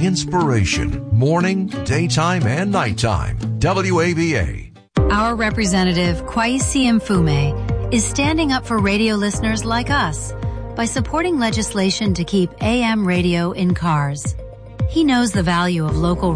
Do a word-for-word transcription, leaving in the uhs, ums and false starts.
inspiration, morning, daytime, and nighttime. W A V A. Our representative, Kwesi Mfume, is standing up for radio listeners like us by supporting legislation to keep A M radio in cars. He knows the value of local